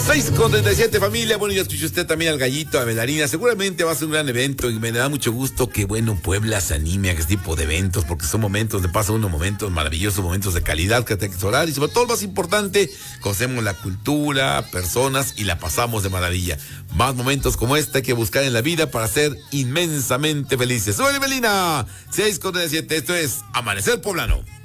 6:37, familia. Bueno, ya escuchó usted también al Gallito, a Belarina. Seguramente va a ser un gran evento y me da mucho gusto que, bueno, Puebla se anime a este tipo de eventos, porque son momentos de paso, unos momentos maravillosos, momentos de calidad que hay que explorar. Y sobre todo, lo más importante, conocemos la cultura, personas y la pasamos de maravilla. Más momentos como este hay que buscar en la vida para ser inmensamente felices. Soy Belina, 6:37. Esto es Amanecer Poblano.